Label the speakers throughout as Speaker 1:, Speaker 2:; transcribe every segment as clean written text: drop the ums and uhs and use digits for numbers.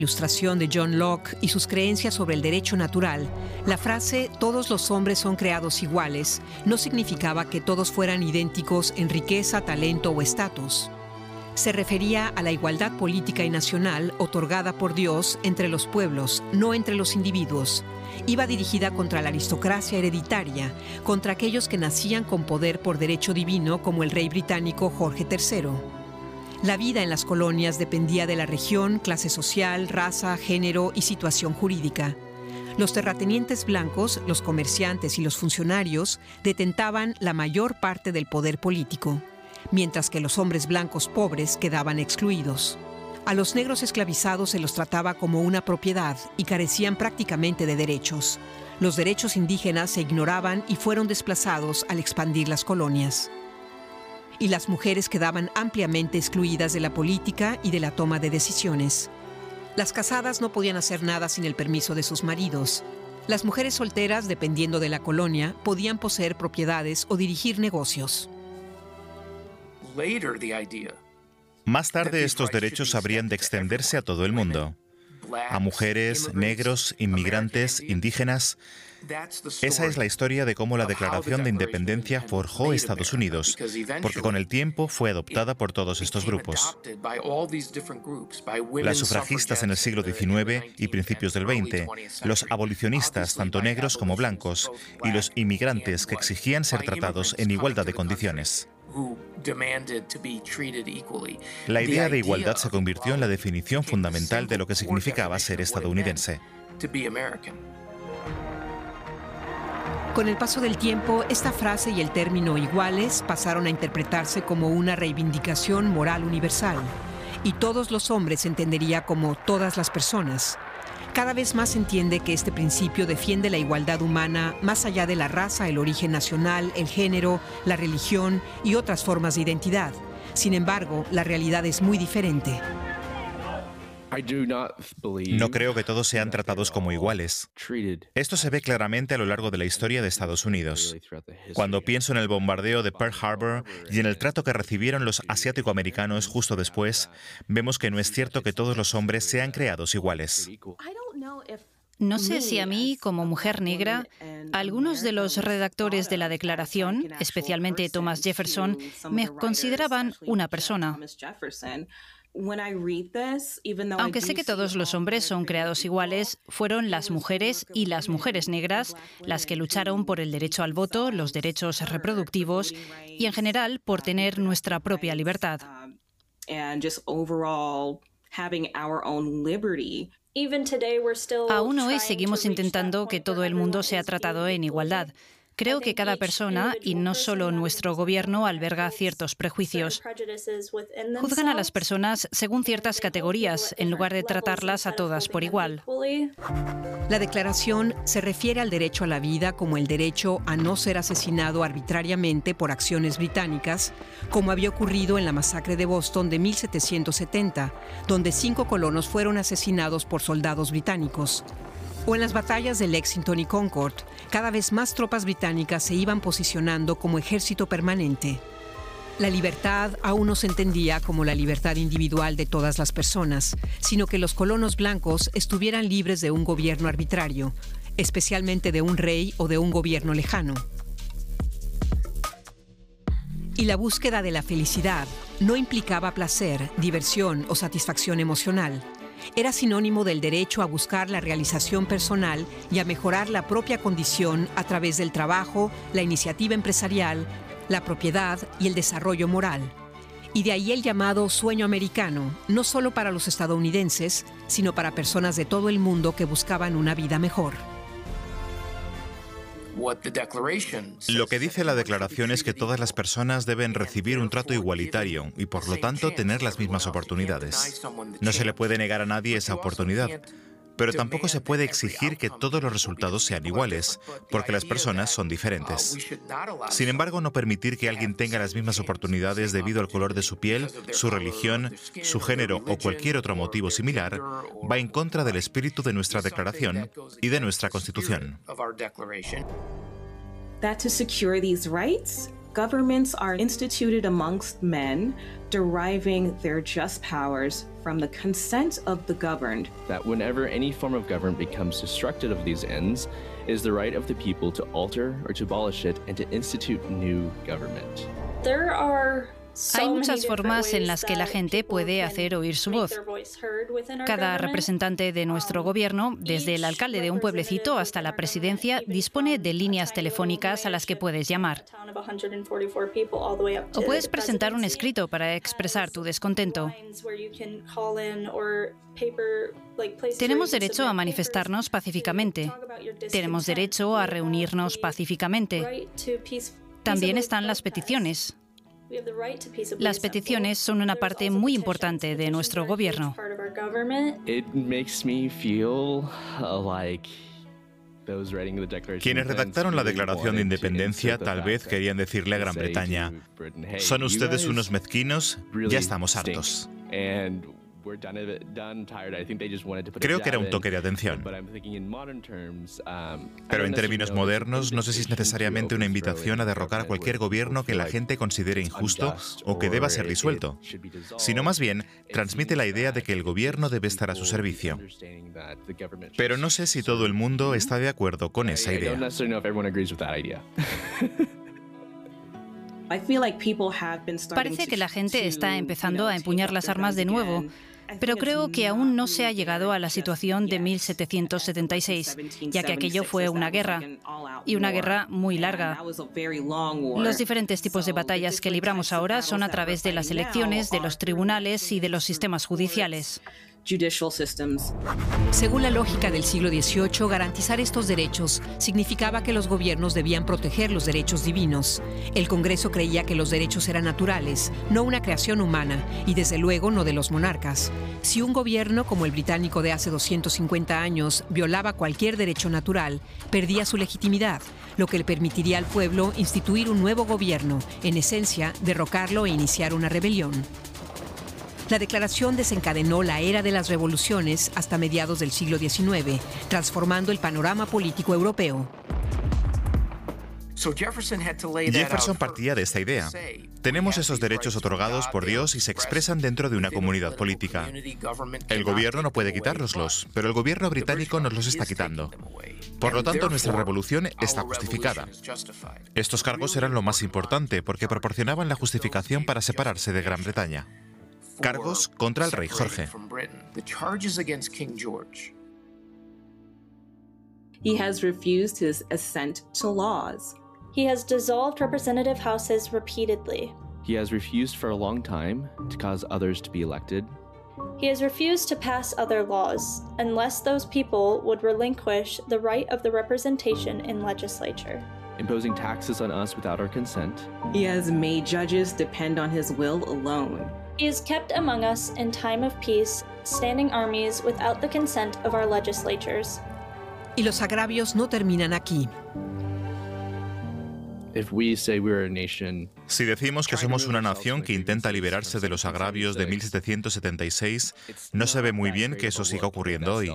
Speaker 1: Ilustración de John Locke y sus creencias sobre el derecho natural, la frase «todos los hombres son creados iguales» no significaba que todos fueran idénticos en riqueza, talento o estatus. Se refería a la igualdad política y nacional otorgada por Dios entre los pueblos, no entre los individuos. Iba dirigida contra la aristocracia hereditaria, contra aquellos que nacían con poder por derecho divino como el rey británico Jorge III. La vida en las colonias dependía de la región, clase social, raza, género y situación jurídica. Los terratenientes blancos, los comerciantes y los funcionarios detentaban la mayor parte del poder político, mientras que los hombres blancos pobres quedaban excluidos. A los negros esclavizados se los trataba como una propiedad y carecían prácticamente de derechos. Los derechos indígenas se ignoraban y fueron desplazados al expandir las colonias. Y las mujeres quedaban ampliamente excluidas de la política y de la toma de decisiones. Las casadas no podían hacer nada sin el permiso de sus maridos. Las mujeres solteras, dependiendo de la colonia, podían poseer propiedades o dirigir negocios.
Speaker 2: Más tarde, estos derechos habrían de extenderse a todo el mundo. A mujeres, negros, inmigrantes, indígenas. Esa es la historia de cómo la Declaración de Independencia forjó Estados Unidos, porque con el tiempo fue adoptada por todos estos grupos. Las sufragistas en el siglo XIX y principios del XX, los abolicionistas, tanto negros como blancos, y los inmigrantes que exigían ser tratados en igualdad de condiciones. La idea de igualdad se convirtió en la definición fundamental de lo que significaba ser estadounidense.
Speaker 1: Con el paso del tiempo, esta frase y el término iguales pasaron a interpretarse como una reivindicación moral universal, y todos los hombres se entendería como todas las personas. Cada vez más se entiende que este principio defiende la igualdad humana más allá de la raza, el origen nacional, el género, la religión y otras formas de identidad. Sin embargo, la realidad es muy diferente.
Speaker 2: No creo que todos sean tratados como iguales. Esto se ve claramente a lo largo de la historia de Estados Unidos. Cuando pienso en el bombardeo de Pearl Harbor y en el trato que recibieron los asiático-americanos justo después, vemos que no es cierto que todos los hombres sean creados iguales.
Speaker 3: No sé si a mí, como mujer negra, algunos de los redactores de la Declaración, especialmente Thomas Jefferson, me consideraban una persona. Aunque sé que todos los hombres son creados iguales, fueron las mujeres y las mujeres negras las que lucharon por el derecho al voto, los derechos reproductivos y, en general, por tener nuestra propia libertad. Aún hoy seguimos intentando que todo el mundo sea tratado en igualdad. Creo que cada persona, y no solo nuestro gobierno, alberga ciertos prejuicios. Juzgan a las personas según ciertas categorías, en lugar de tratarlas a todas por igual.
Speaker 1: La declaración se refiere al derecho a la vida como el derecho a no ser asesinado arbitrariamente por acciones británicas, como había ocurrido en la masacre de Boston de 1770, donde 5 colonos fueron asesinados por soldados británicos. O en las batallas de Lexington y Concord, cada vez más tropas británicas se iban posicionando como ejército permanente. La libertad aún no se entendía como la libertad individual de todas las personas, sino que los colonos blancos estuvieran libres de un gobierno arbitrario, especialmente de un rey o de un gobierno lejano. Y la búsqueda de la felicidad no implicaba placer, diversión o satisfacción emocional. Era sinónimo del derecho a buscar la realización personal y a mejorar la propia condición a través del trabajo, la iniciativa empresarial, la propiedad y el desarrollo moral. Y de ahí el llamado sueño americano, no solo para los estadounidenses, sino para personas de todo el mundo que buscaban una vida mejor.
Speaker 2: Lo que dice la Declaración es que todas las personas deben recibir un trato igualitario y, por lo tanto, tener las mismas oportunidades. No se le puede negar a nadie esa oportunidad, pero tampoco se puede exigir que todos los resultados sean iguales, porque las personas son diferentes. Sin embargo, no permitir que alguien tenga las mismas oportunidades debido al color de su piel, su religión, su género o cualquier otro motivo similar va en contra del espíritu de nuestra Declaración y de nuestra Constitución.
Speaker 4: Governments are instituted amongst men, deriving their just powers from the consent of the governed.
Speaker 5: That whenever any form of government becomes destructive of these ends, it is the right of the people to alter or to abolish it and to institute new government.
Speaker 3: Hay muchas formas en las que la gente puede hacer oír su voz. Cada representante de nuestro gobierno, desde el alcalde de un pueblecito hasta la presidencia, dispone de líneas telefónicas a las que puedes llamar. O puedes presentar un escrito para expresar tu descontento. Tenemos derecho a manifestarnos pacíficamente. Tenemos derecho a reunirnos pacíficamente. También están las peticiones. Las peticiones son una parte muy importante de nuestro gobierno.
Speaker 2: Quienes redactaron la Declaración de Independencia tal vez querían decirle a Gran Bretaña: ¿son ustedes unos mezquinos? Ya estamos hartos. Creo que era un toque de atención. Pero en términos modernos, no sé si es necesariamente una invitación a derrocar a cualquier gobierno que la gente considere injusto o que deba ser disuelto, sino más bien transmite la idea de que el gobierno debe estar a su servicio. Pero no sé si todo el mundo está de acuerdo con esa idea.
Speaker 3: Parece que la gente está empezando a empuñar las armas de nuevo, pero creo que aún no se ha llegado a la situación de 1776, ya que aquello fue una guerra, y una guerra muy larga. Los diferentes tipos de batallas que libramos ahora son a través de las elecciones, de los tribunales y de los sistemas judiciales.
Speaker 1: Según la lógica del siglo XVIII, garantizar estos derechos significaba que los gobiernos debían proteger los derechos divinos. El Congreso creía que los derechos eran naturales, no una creación humana, y desde luego no de los monarcas. Si un gobierno como el británico de hace 250 años violaba cualquier derecho natural, perdía su legitimidad, lo que le permitiría al pueblo instituir un nuevo gobierno, en esencia, derrocarlo e iniciar una rebelión. La declaración desencadenó la era de las revoluciones hasta mediados del siglo XIX, transformando el panorama político europeo.
Speaker 2: Jefferson partía de esta idea. Tenemos esos derechos otorgados por Dios y se expresan dentro de una comunidad política. El gobierno no puede quitárnoslos, pero el gobierno británico nos los está quitando. Por lo tanto, nuestra revolución está justificada. Estos cargos eran lo más importante porque proporcionaban la justificación para separarse de Gran Bretaña. Cargos contra el rey Jorge.
Speaker 4: He has refused his assent to laws.
Speaker 6: He has dissolved representative houses repeatedly.
Speaker 5: He has refused for a long time to cause others to be elected.
Speaker 6: He has refused to pass other laws unless those people would relinquish the right of the representation in legislature.
Speaker 5: Imposing taxes on us without our consent.
Speaker 4: He has made judges depend on his will alone.
Speaker 6: He is kept among us in time of peace, standing armies without the consent of our legislatures.
Speaker 1: Y los agravios no terminan aquí.
Speaker 2: Si decimos que somos una nación que intenta liberarse de los agravios de 1776, no se ve muy bien que eso siga ocurriendo hoy.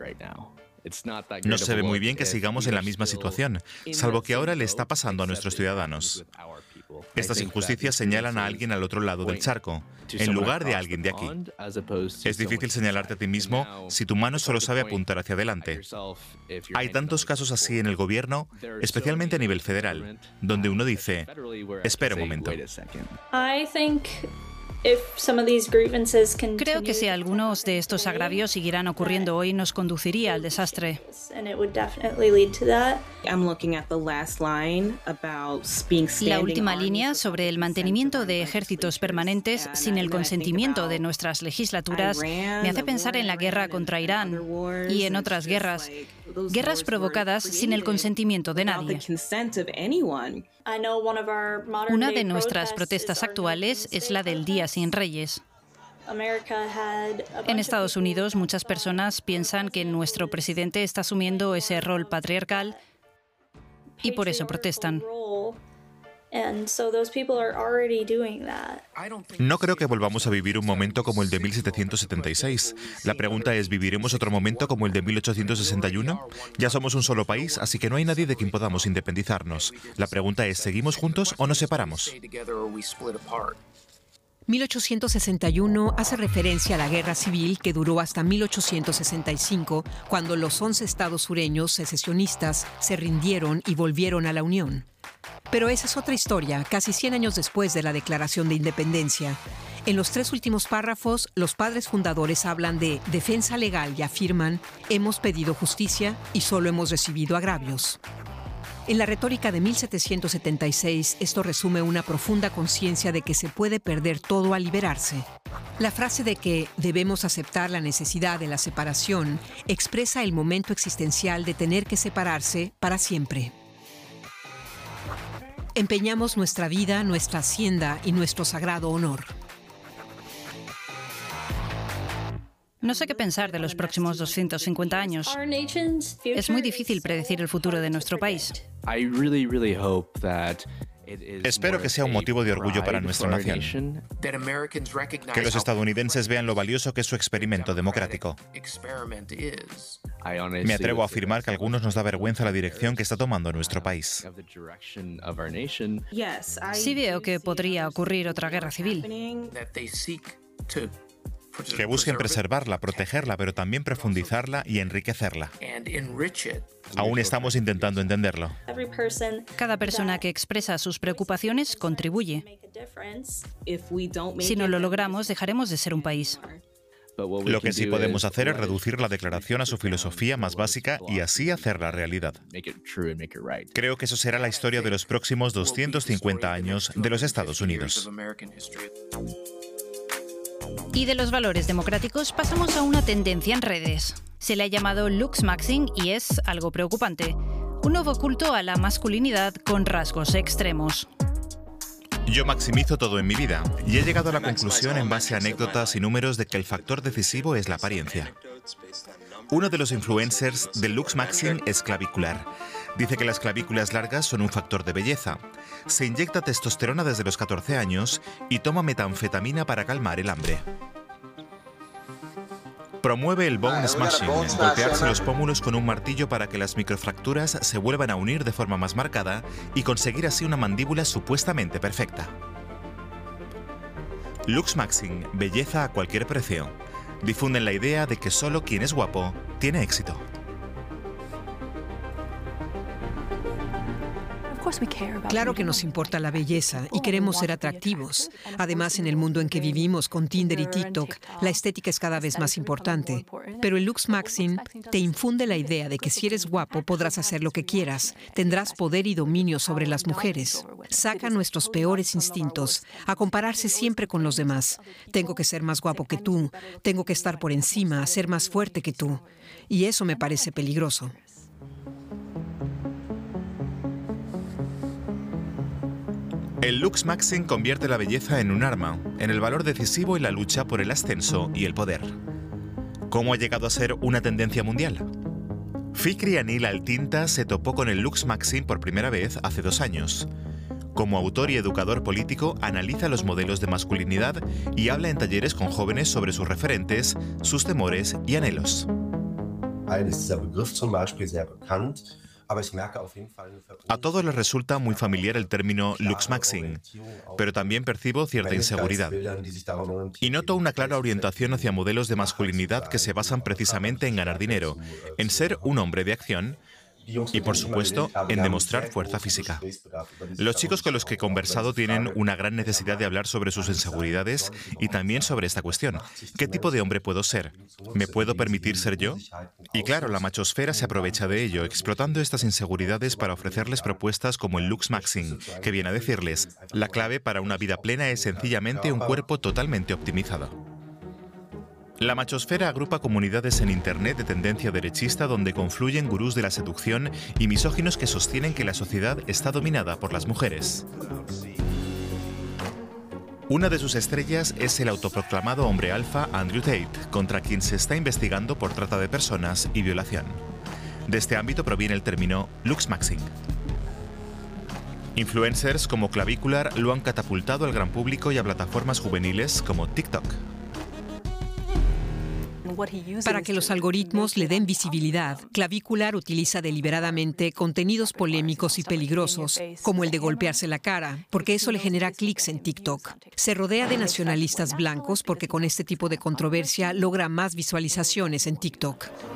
Speaker 2: No se ve muy bien que sigamos en la misma situación, salvo que ahora le está pasando a nuestros ciudadanos. Estas injusticias señalan a alguien al otro lado del charco, en lugar de a alguien de aquí. Es difícil señalarte a ti mismo si tu mano solo sabe apuntar hacia adelante. Hay tantos casos así en el gobierno, especialmente a nivel federal, donde uno dice: espera un momento.
Speaker 3: Creo que si algunos de estos agravios siguieran ocurriendo hoy, nos conduciría al desastre. La última línea sobre el mantenimiento de ejércitos permanentes sin el consentimiento de nuestras legislaturas me hace pensar en la guerra contra Irán y en otras guerras provocadas sin el consentimiento de nadie. Una de nuestras protestas actuales es la del Día sin Reyes. En Estados Unidos, muchas personas piensan que nuestro presidente está asumiendo ese rol patriarcal y por eso protestan.
Speaker 2: No creo que volvamos a vivir un momento como el de 1776. La pregunta es, ¿viviremos otro momento como el de 1861? Ya somos un solo país, así que no hay nadie de quien podamos independizarnos. La pregunta es, ¿seguimos juntos o nos separamos?
Speaker 1: 1861 hace referencia a la guerra civil que duró hasta 1865, cuando los 11 estados sureños secesionistas se rindieron y volvieron a la Unión. Pero esa es otra historia, casi 100 años después de la Declaración de Independencia. En los 3 últimos párrafos, los padres fundadores hablan de defensa legal y afirman: hemos pedido justicia y solo hemos recibido agravios. En la retórica de 1776, esto resume una profunda conciencia de que se puede perder todo al liberarse. La frase de que debemos aceptar la necesidad de la separación expresa el momento existencial de tener que separarse para siempre. Empeñamos nuestra vida, nuestra hacienda y nuestro sagrado honor.
Speaker 3: No sé qué pensar de los próximos 250 años. Es muy difícil predecir el futuro de nuestro país.
Speaker 2: Espero que sea un motivo de orgullo para nuestra nación. Que los estadounidenses vean lo valioso que es su experimento democrático. Me atrevo a afirmar que a algunos nos da vergüenza la dirección que está tomando nuestro país.
Speaker 3: Sí veo que podría ocurrir otra guerra civil.
Speaker 2: Que busquen preservarla, protegerla, pero también profundizarla y enriquecerla. Aún estamos intentando entenderlo.
Speaker 3: Cada persona que expresa sus preocupaciones contribuye. Si no lo logramos, dejaremos de ser un país.
Speaker 2: Lo que sí podemos hacer es reducir la declaración a su filosofía más básica y así hacerla realidad. Creo que eso será la historia de los próximos 250 años de los Estados Unidos.
Speaker 3: Y de los valores democráticos pasamos a una tendencia en redes. Se le ha llamado looksmaxing y es algo preocupante. Un nuevo culto a la masculinidad con rasgos extremos.
Speaker 2: Yo maximizo todo en mi vida y he llegado a la conclusión en base a anécdotas y números de que el factor decisivo es la apariencia. Uno de los influencers del looksmaxing es clavicular. Dice que las clavículas largas son un factor de belleza. Se inyecta testosterona desde los 14 años y toma metanfetamina para calmar el hambre. Promueve el bone smashing, golpearse los pómulos con un martillo para que las microfracturas se vuelvan a unir de forma más marcada y conseguir así una mandíbula supuestamente perfecta. Looksmaxing, belleza a cualquier precio. Difunden la idea de que solo quien es guapo tiene éxito.
Speaker 1: Claro que nos importa la belleza y queremos ser atractivos. Además, en el mundo en que vivimos con Tinder y TikTok, la estética es cada vez más importante. Pero el looksmaxing te infunde la idea de que si eres guapo podrás hacer lo que quieras, tendrás poder y dominio sobre las mujeres. Saca nuestros peores instintos, a compararse siempre con los demás. Tengo que ser más guapo que tú, tengo que estar por encima, ser más fuerte que tú. Y eso me parece peligroso.
Speaker 2: El looksmaxing convierte la belleza en un arma, en el valor decisivo en la lucha por el ascenso y el poder. ¿Cómo ha llegado a ser una tendencia mundial? Fikri Anil Altinta se topó con el looksmaxing por primera vez hace 2 años. Como autor y educador político, analiza los modelos de masculinidad y habla en talleres con jóvenes sobre sus referentes, sus temores y anhelos. A todos les resulta muy familiar el término looksmaxing, pero también percibo cierta inseguridad. Y noto una clara orientación hacia modelos de masculinidad que se basan precisamente en ganar dinero, en ser un hombre de acción y, por supuesto, en demostrar fuerza física. Los chicos con los que he conversado tienen una gran necesidad de hablar sobre sus inseguridades y también sobre esta cuestión. ¿Qué tipo de hombre puedo ser? ¿Me puedo permitir ser yo? Y claro, la machosfera se aprovecha de ello, explotando estas inseguridades para ofrecerles propuestas como el looksmaxing, que viene a decirles, la clave para una vida plena es sencillamente un cuerpo totalmente optimizado. La machosfera agrupa comunidades en Internet de tendencia derechista donde confluyen gurús de la seducción y misóginos que sostienen que la sociedad está dominada por las mujeres. Una de sus estrellas es el autoproclamado hombre alfa Andrew Tate, contra quien se está investigando por trata de personas y violación. De este ámbito proviene el término looksmaxing. Influencers como Clavicular lo han catapultado al gran público y a plataformas juveniles como TikTok.
Speaker 1: Para que los algoritmos le den visibilidad, Clavicular utiliza deliberadamente contenidos polémicos y peligrosos, como el de golpearse la cara, porque eso le genera clics en TikTok. Se rodea de nacionalistas blancos porque con este tipo de controversia logra más visualizaciones en TikTok.